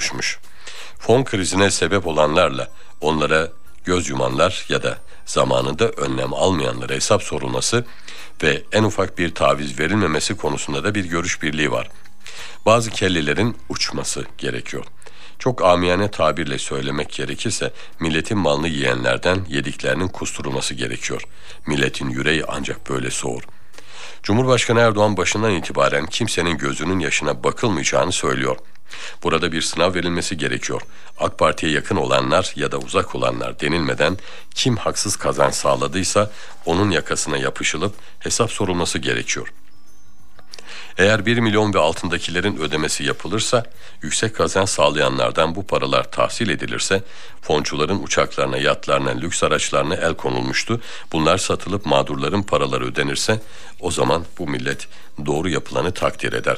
oluşmuş. Fon krizine sebep olanlarla onlara göz yumanlar ya da zamanında önlem almayanlara hesap sorulması ve en ufak bir taviz verilmemesi konusunda da bir görüş birliği var. Bazı kellelerin uçması gerekiyor. Çok amiyane tabirle söylemek gerekirse milletin malını yiyenlerden yediklerinin kusturulması gerekiyor. Milletin yüreği ancak böyle soğur. Cumhurbaşkanı Erdoğan başından itibaren kimsenin gözünün yaşına bakılmayacağını söylüyor. Burada bir sınav verilmesi gerekiyor. AK Parti'ye yakın olanlar ya da uzak olanlar denilmeden kim haksız kazanç sağladıysa onun yakasına yapışılıp hesap sorulması gerekiyor. Eğer 1 milyon ve altındakilerin ödemesi yapılırsa, yüksek kazanç sağlayanlardan bu paralar tahsil edilirse, foncuların uçaklarına, yatlarına, lüks araçlarına el konulmuştu. Bunlar satılıp mağdurların paraları ödenirse, o zaman bu millet doğru yapılanı takdir eder.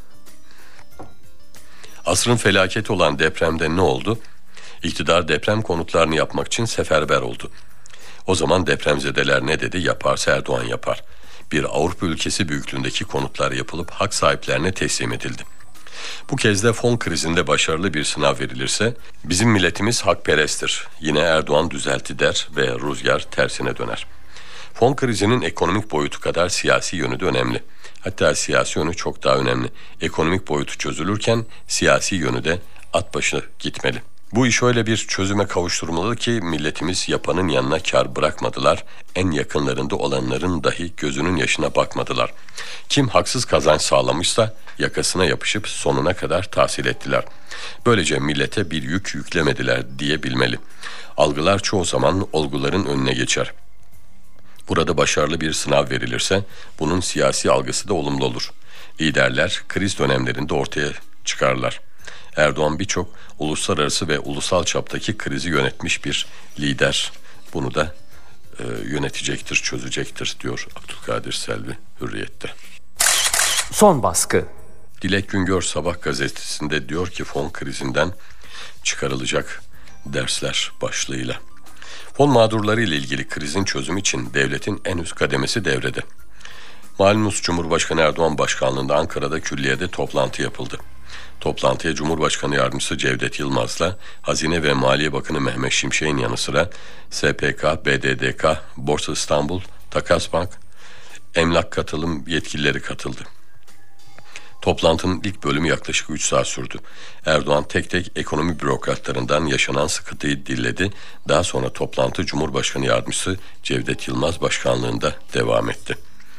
Asrın felaketi olan depremde ne oldu? İktidar deprem konutlarını yapmak için seferber oldu. O zaman depremzedeler ne dedi? Yaparsa Erdoğan yapar. Bir Avrupa ülkesi büyüklüğündeki konutlar yapılıp hak sahiplerine teslim edildi. Bu kez de fon krizinde başarılı bir sınav verilirse bizim milletimiz hakperesttir. Yine Erdoğan düzeltti der ve rüzgar tersine döner. Fon krizinin ekonomik boyutu kadar siyasi yönü de önemli. Hatta siyasi yönü çok daha önemli. Ekonomik boyutu çözülürken siyasi yönü de at başı gitmeli. Bu iş öyle bir çözüme kavuşturmalı ki milletimiz yapanın yanına kar bırakmadılar, en yakınlarında olanların dahi gözünün yaşına bakmadılar. Kim haksız kazanç sağlamışsa yakasına yapışıp sonuna kadar tahsil ettiler. Böylece millete bir yük yüklemediler diyebilmeli. Algılar çoğu zaman olguların önüne geçer. Burada başarılı bir sınav verilirse bunun siyasi algısı da olumlu olur. Liderler kriz dönemlerinde ortaya çıkarlar. Erdoğan birçok uluslararası ve ulusal çaptaki krizi yönetmiş bir lider. Bunu da yönetecektir, çözecektir diyor Abdülkadir Selvi Hürriyet'te. Son baskı. Dilek Güngör Sabah gazetesinde diyor ki fon krizinden çıkarılacak dersler başlığıyla. Fon mağdurları ile ilgili krizin çözümü için devletin en üst kademesi devrede. Malumunuz Cumhurbaşkanı Erdoğan başkanlığında Ankara'da külliyede toplantı yapıldı. Toplantıya Cumhurbaşkanı Yardımcısı Cevdet Yılmaz'la Hazine ve Maliye Bakanı Mehmet Şimşek'in yanı sıra SPK, BDDK, Borsa İstanbul, Takasbank, emlak katılım yetkilileri katıldı. Toplantının ilk bölümü yaklaşık 3 saat sürdü. Erdoğan tek tek ekonomi bürokratlarından yaşanan sıkıntıyı dilledi. Daha sonra toplantı Cumhurbaşkanı Yardımcısı Cevdet Yılmaz başkanlığında devam etti.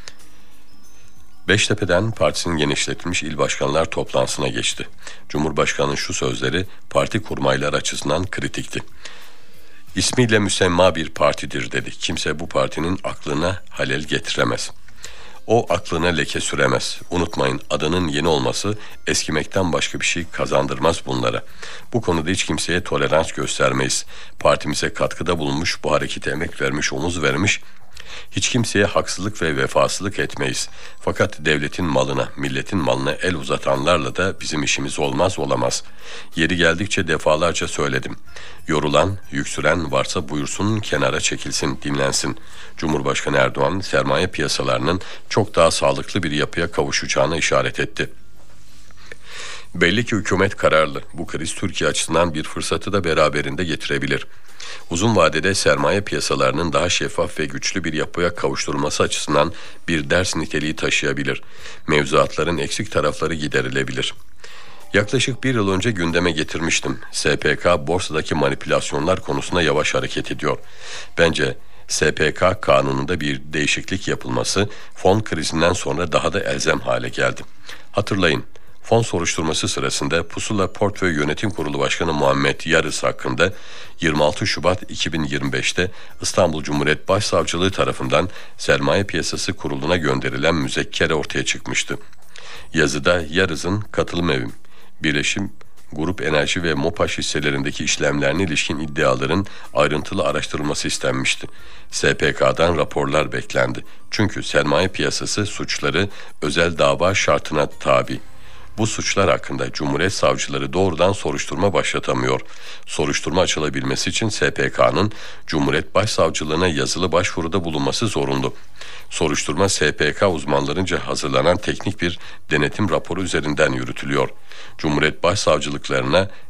Beştepe'den partisinin genişletilmiş il başkanlar toplantısına geçti. Cumhurbaşkanının şu sözleri parti kurmaylar açısından kritikti. İsmiyle müsemma bir partidir dedi. Kimse bu partinin aklına halel getiremez. O aklına leke süremez. Unutmayın adının yeni olması eskimekten başka bir şey kazandırmaz bunlara. Bu konuda hiç kimseye tolerans göstermeyiz. Partimize katkıda bulunmuş, bu harekete emek vermiş, omuz vermiş, hiç kimseye haksızlık ve vefasızlık etmeyiz. Fakat devletin malına, milletin malına el uzatanlarla da bizim işimiz olmaz olamaz. Yeri geldikçe defalarca söyledim. Yorulan, yüksüren varsa buyursun kenara çekilsin, dinlensin. Cumhurbaşkanı Erdoğan sermaye piyasalarının çok daha sağlıklı bir yapıya kavuşacağına işaret etti. Belli ki hükümet kararlı. Bu kriz Türkiye açısından bir fırsatı da beraberinde getirebilir. Uzun vadede sermaye piyasalarının daha şeffaf ve güçlü bir yapıya kavuşturulması açısından bir ders niteliği taşıyabilir. Mevzuatların eksik tarafları giderilebilir. Yaklaşık 1 yıl önce gündeme getirmiştim. SPK borsadaki manipülasyonlar konusunda yavaş hareket ediyor. Bence SPK kanununda bir değişiklik yapılması fon krizinden sonra daha da elzem hale geldi. Hatırlayın. Fon soruşturması sırasında Pusula Portföy Yönetim Kurulu Başkanı Muhammed Yarız hakkında 26 Şubat 2025'te İstanbul Cumhuriyet Başsavcılığı tarafından Sermaye Piyasası Kurulu'na gönderilen müzekkere ortaya çıkmıştı. Yazıda Yarız'ın katılım evim, birleşim, grup enerji ve MOPAŞ hisselerindeki işlemlerine ilişkin iddiaların ayrıntılı araştırılması istenmişti. SPK'dan raporlar beklendi. Çünkü sermaye piyasası suçları özel dava şartına tabi. Bu suçlar hakkında Cumhuriyet savcıları doğrudan soruşturma başlatamıyor. Soruşturma açılabilmesi için SPK'nın Cumhuriyet Başsavcılığına yazılı başvuruda bulunması zorunlu. Soruşturma SPK uzmanlarınca hazırlanan teknik bir denetim raporu üzerinden yürütülüyor. Cumhuriyet Başsavcılıklarına